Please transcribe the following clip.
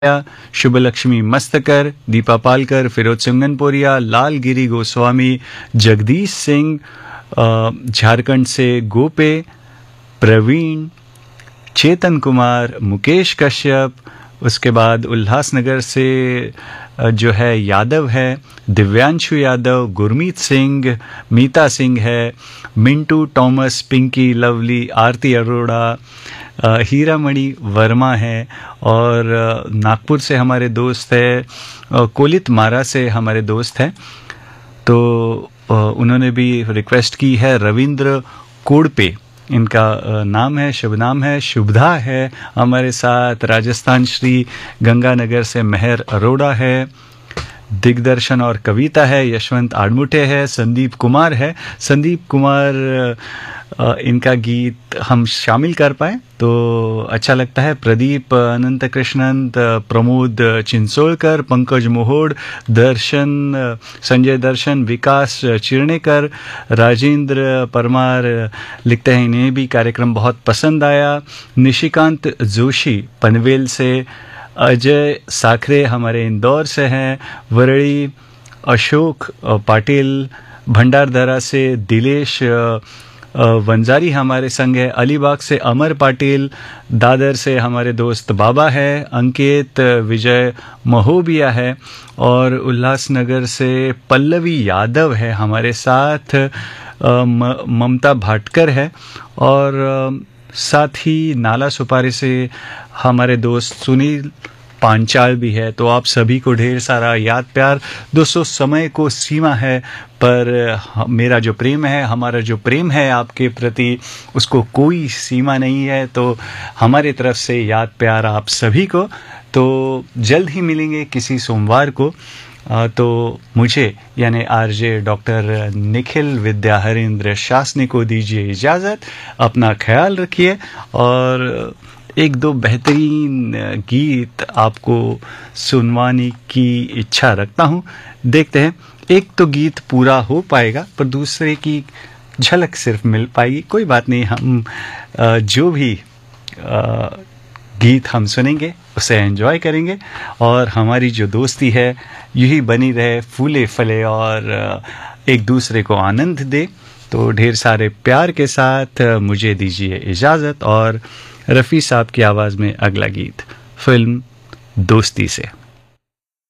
शुभलक्ष्मी मस्तकर, दीपा पालकर, फिरोज सिंगनपुरिया, लाल गिरी गोस्वामी, जगदीश सिंह, झारखंड से गोपे, प्रवीण, चेतन कुमार, मुकेश कश्यप, उसके बाद उल्लासनगर से जो है यादव है, दिव्यांशु यादव, गुरमीत सिंह, मीता सिंह है, मिंटू, टॉमस, पिंकी, लवली, आरती अरोड़ा, हीरामणि वर्मा है, और नागपुर से हमारे दोस्त है, कोलित मारा से हमारे दोस्त हैं, तो उन्होंने भी रिक्वेस्ट की है। रविंद्र कोड़पे इनका नाम है, शुभ नाम है। शुभधा है हमारे साथ, राजस्थान श्री गंगानगर से मेहर अरोड़ा है, दिग्दर्शन और कविता है, यशवंत आड़मुठे है, संदीप कुमार है। संदीप कुमार इनका गीत हम शामिल कर पाए तो अच्छा लगता है। प्रदीप अनंत कृष्णन, प्रमोद चिंसोलकर, पंकज मोहोड, दर्शन, संजय दर्शन, विकास चिरनेकर, राजेंद्र परमार लिखते हैं इन्हें भी कार्यक्रम बहुत पसंद आया। निशिकांत जोशी पनवेल से, अजय साखरे हमारे इंदौर से हैं, वरड़ी अशोक पाटिल भंडारदरा से, दिलेश वंजारी हमारे संग है, अलीबाग से अमर पाटिल, दादर से हमारे दोस्त बाबा है, अंकित विजय महोबिया है, और उल्लासनगर से पल्लवी यादव है हमारे साथ, ममता भाटकर है, और साथ ही नाला सुपारी से हमारे दोस्त सुनील पांचाल भी है। तो आप सभी को ढेर सारा याद प्यार। दोस्तों, समय को सीमा है, पर मेरा जो प्रेम है, हमारा जो प्रेम है आपके प्रति, उसको कोई सीमा नहीं है। तो हमारी तरफ से याद प्यार आप सभी को। तो जल्द ही मिलेंगे किसी सोमवार को। तो मुझे यानी आरजे डॉक्टर निखिल विद्या हरेंद्र शासनी को दीजिए इजाज़त। अपना ख्याल रखिए, और एक दो बेहतरीन गीत आपको सुनवाने की इच्छा रखता हूँ। देखते हैं, एक तो गीत पूरा हो पाएगा पर दूसरे की झलक सिर्फ मिल पाएगी। कोई बात नहीं, हम जो भी गीत हम सुनेंगे उसे एंजॉय करेंगे, और हमारी जो दोस्ती है यही बनी रहे, फूले फले और एक दूसरे को आनंद दे। तो ढेर सारे प्यार के साथ मुझे दीजिए इजाज़त, और रफ़ी साहब की आवाज़ में अगला गीत फिल्म दोस्ती से।